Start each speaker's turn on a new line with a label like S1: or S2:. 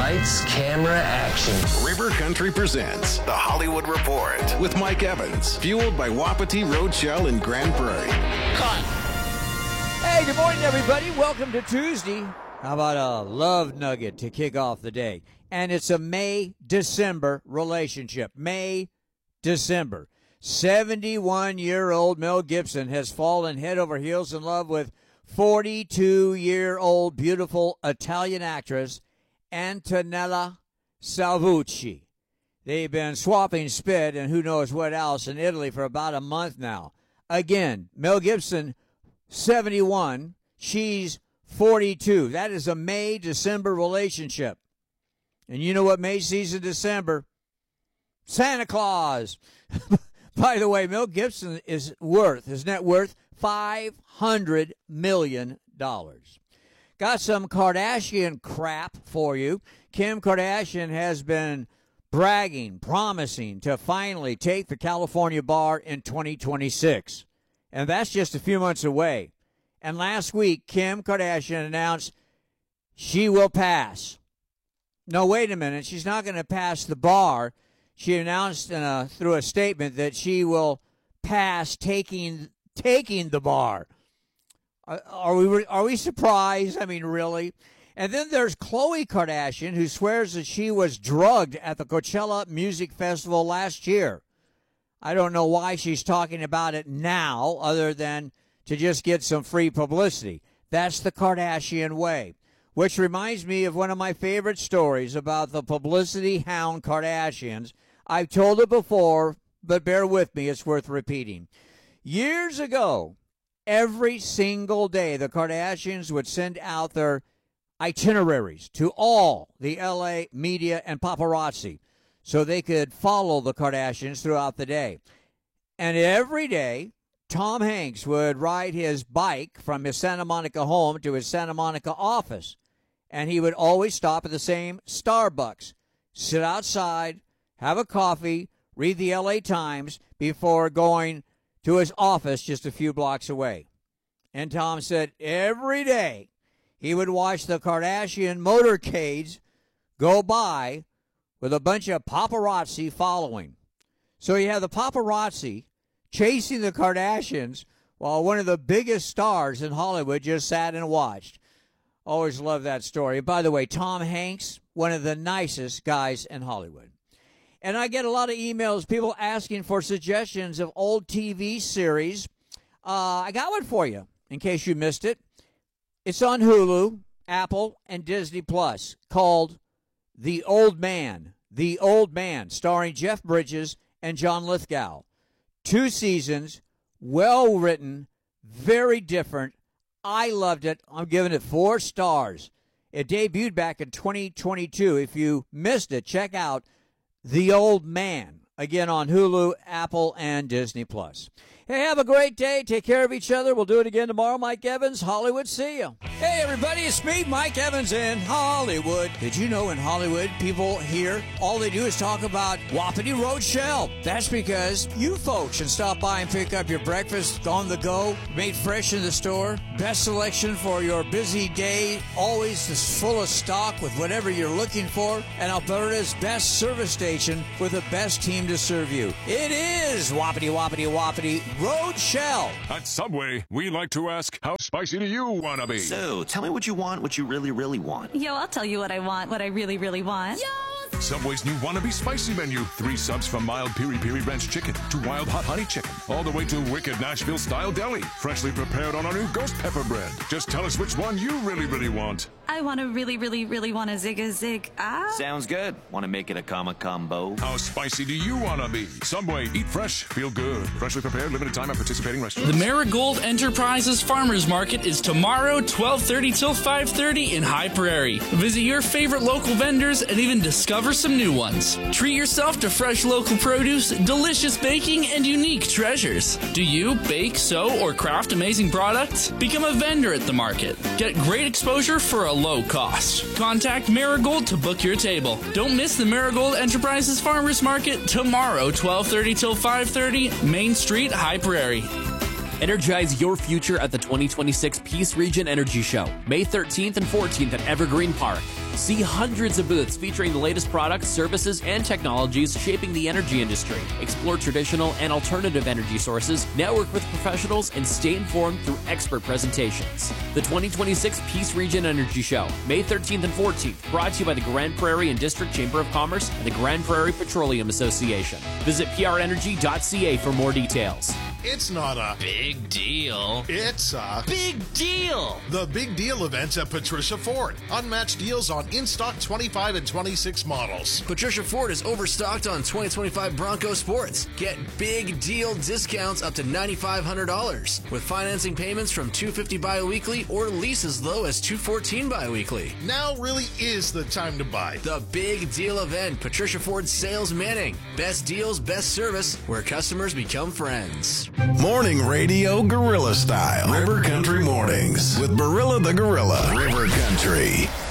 S1: Lights, camera, action.
S2: River Country presents The Hollywood Report with Mike Evans, fueled by Wapiti Roadshell in Grand Prairie.
S3: Cut. Hey, good morning, everybody. Welcome to Tuesday. How about a love nugget to kick off the day? And it's a May-December relationship. May-December. 71-year-old Mel Gibson has fallen head over heels in love with 42-year-old beautiful Italian actress Antonella Salvucci. They've been swapping spit and who knows what else in Italy for about a month now. Again, Mel Gibson, 71. She's 42. That is a May-December relationship. And you know what May sees in December? Santa Claus. By the way, Mel Gibson is his net worth, $500 million. Got some Kardashian crap for you. Kim Kardashian has been bragging, promising to finally take the California bar in 2026. And that's just a few months away. And last week, Kim Kardashian announced she will pass. No, wait a minute. She's not going to pass the bar. She announced through a statement that she will pass taking the bar. Are we surprised? I mean, really? And then there's Khloe Kardashian, who swears that she was drugged at the Coachella Music Festival last year. I don't know why she's talking about it now, other than to just get some free publicity. That's the Kardashian way. Which reminds me of one of my favorite stories about the publicity hound Kardashians. I've told it before, but bear with me, it's worth repeating. Years ago, every single day, the Kardashians would send out their itineraries to all the L.A. media and paparazzi so they could follow the Kardashians throughout the day. And every day, Tom Hanks would ride his bike from his Santa Monica home to his Santa Monica office. And he would always stop at the same Starbucks, sit outside, have a coffee, read the L.A. Times before going to his office just a few blocks away. And Tom said every day he would watch the Kardashian motorcades go by with a bunch of paparazzi following. So you have the paparazzi chasing the Kardashians while one of the biggest stars in Hollywood just sat and watched. Always love that story. And by the way, Tom Hanks, one of the nicest guys in Hollywood. And I get a lot of emails, people asking for suggestions of old TV series. I got one for you, in case you missed it. It's on Hulu, Apple, and Disney Plus, called The Old Man. The Old Man, starring Jeff Bridges and John Lithgow. 2 seasons, well written, very different. I loved it. I'm giving it 4 stars. It debuted back in 2022. If you missed it, check out The Old Man, again on Hulu, Apple, and Disney Plus. Hey, have a great day. Take care of each other. We'll do it again tomorrow. Mike Evans, Hollywood. See you. Hey, everybody, it's me, Mike Evans in Hollywood. Did you know in Hollywood, people here, all they do is talk about Wapiti Roadshell? That's because you folks should stop by and pick up your breakfast on the go, made fresh in the store. Best selection for your busy day, always is full of stock with whatever you're looking for, and Alberta's best service station with the best team to serve you. It is Wapiti Roadshell.
S4: At Subway, we like to ask, how spicy do you want to be?
S5: So, tell me what you want, what you really, really want.
S6: Yo, I'll tell you what I want, what I really, really want. Yo!
S4: Subway's new Wannabe Spicy menu. 3 subs from mild piri-piri ranch chicken to wild hot honey chicken, all the way to wicked Nashville-style deli, freshly prepared on our new ghost pepper bread. Just tell us which one you really, really want.
S6: I want to really, really, really want a zig.
S5: Sounds good. Want to make it a combo?
S4: How spicy do you want to be? Subway, eat fresh, feel good. Freshly prepared, limited time at participating restaurants.
S7: The Marigold Enterprises Farmers Market is tomorrow, 12:30 till 5:30 in High Prairie. Visit your favorite local vendors and even discover some new ones. Treat yourself to fresh local produce, delicious baking, and unique treasures. Do you bake, sew, or craft amazing products? Become a vendor at the market. Get great exposure for a low cost. Contact Marigold to book your table. Don't miss the Marigold Enterprises Farmers Market tomorrow, 12:30 till 5:30, Main Street, High Prairie.
S8: Energize your future at the 2026 Peace Region Energy Show, May 13th and 14th at Evergreen Park. See hundreds of booths featuring the latest products, services, and technologies shaping the energy industry. Explore traditional and alternative energy sources, network with professionals, and stay informed through expert presentations. The 2026 Peace Region Energy Show, May 13th and 14th, brought to you by the Grand Prairie and District Chamber of Commerce and the Grand Prairie Petroleum Association. Visit prenergy.ca for more details.
S9: It's not a
S10: big deal.
S9: It's a
S10: big deal.
S9: The Big Deal event at Patricia Ford. Unmatched deals on in-stock 25 and 26 models.
S11: Patricia Ford is overstocked on 2025 Bronco Sports. Get big deal discounts up to $9,500 with financing payments from $250 bi-weekly or lease as low as $214 bi-weekly.
S9: Now really is the time to buy.
S11: The Big Deal event, Patricia Ford Sales Manning. Best deals, best service, where customers become friends.
S2: Morning radio guerrilla style. River Country Mornings with Barilla the Gorilla. River Country.